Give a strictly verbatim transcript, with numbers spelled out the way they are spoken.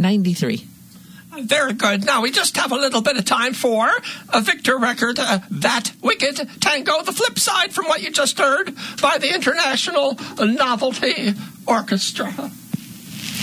ninety-three. Very good. Now we just have a little bit of time for a Victor record, uh, That Wicked Tango, the flip side from what you just heard by the International Novelty Orchestra.